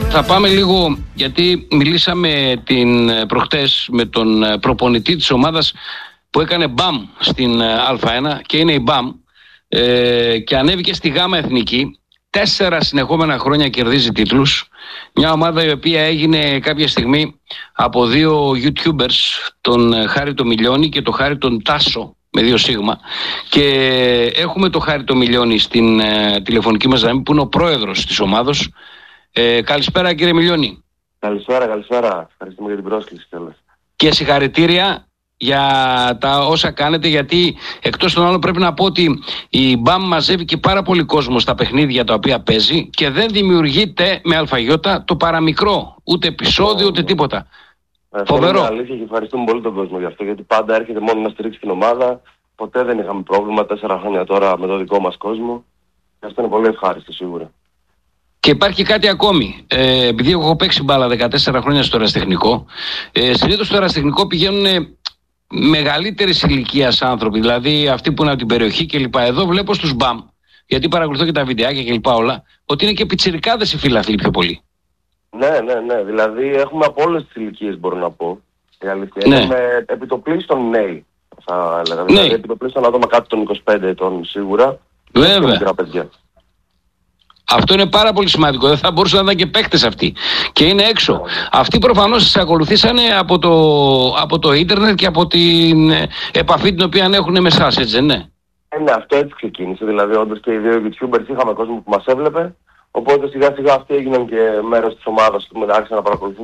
Θα πάμε λίγο, γιατί μιλήσαμε προχτές με τον προπονητή της ομάδας που έκανε μπαμ στην Α1 και είναι η μπαμ και ανέβηκε στη Γάμα Εθνική. 4 συνεχόμενα χρόνια κερδίζει τίτλους. Μια ομάδα η οποία έγινε κάποια στιγμή από 2 YouTubers, τον Χάρη το Μιλιώνη και τον Χάρη τον Τάσο με 2 σίγμα, και έχουμε τον Χάρη το Μιλιώνη στην τηλεφωνική μας γραμμή που είναι ο πρόεδρος της ομάδος. Καλησπέρα κύριε Μιλιώνη. Καλησπέρα. Ευχαριστούμε για την πρόσκληση κιόλας. Και συγχαρητήρια για τα όσα κάνετε, γιατί εκτός των άλλων πρέπει να πω ότι η μπαμ μαζεύει και πάρα πολύ κόσμο στα παιχνίδια τα οποία παίζει και δεν δημιουργείται με αλφαγιώτα το παραμικρό, ούτε επεισόδιο ούτε τίποτα. Φοβερό. Είναι αλήθεια και ευχαριστούμε πολύ τον κόσμο γι' αυτό, γιατί πάντα έρχεται μόνο να στηρίξει την ομάδα. Ποτέ δεν είχαμε πρόβλημα, 4 χρόνια τώρα με το δικό μας κόσμο. Και αυτό είναι πολύ ευχάριστο σίγουρα. Και υπάρχει κάτι ακόμη. Επειδή έχω παίξει μπάλα 14 χρόνια στο ερασιτεχνικό, συνήθως στο ερασιτεχνικό πηγαίνουν μεγαλύτερης ηλικίας άνθρωποι, δηλαδή αυτοί που είναι από την περιοχή κλπ. Εδώ βλέπω στους μπαμ, γιατί παρακολουθώ και τα βιντεάκια κλπ. Όλα, ότι είναι και πιτσιρικάδες οι φίλαθλοι πιο πολύ. Ναι. Δηλαδή έχουμε από όλες τις ηλικίες, μπορώ να πω. Η αλήθεια. Ναι. Έχουμε επιτοπλίστων νέοι, θα έλεγα. Ναι. Δηλαδή επιτοπλίστων άτομα κάτω των 25 ετών σίγουρα. Βέβαια. Και μικρά παιδιά. Αυτό είναι πάρα πολύ σημαντικό. Δεν θα μπορούσαν να ήταν και παίκτες αυτοί. Και είναι έξω. Αυτοί προφανώς σας ακολουθήσανε από το ίντερνετ και από την επαφή την οποία έχουν με εσάς, έτσι, ναι. Ναι, αυτό έτσι ξεκίνησε. Δηλαδή, όντως και οι 2 YouTubers είχαμε κόσμο που μας έβλεπε. Οπότε σιγά σιγά αυτοί έγιναν και μέρος της ομάδας που μετά άρχισαν να παρακολουθούν